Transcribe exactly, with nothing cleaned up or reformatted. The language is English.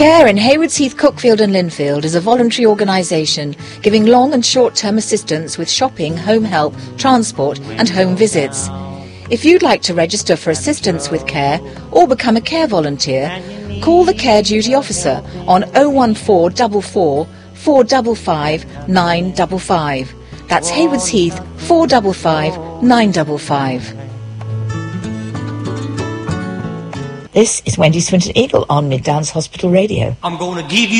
CARE in Haywards Heath, Cookfield and Linfield is a voluntary organisation giving long and short-term assistance with shopping, home help, transport and home visits. If you'd like to register for assistance with CARE or become a CARE volunteer, call the CARE duty officer on oh one four four four, four five five, nine five five. That's Haywards Heath, four five five, nine five five. This is Wendy Swinton Eagle on Mid Downs Hospital Radio. I'm gonna give you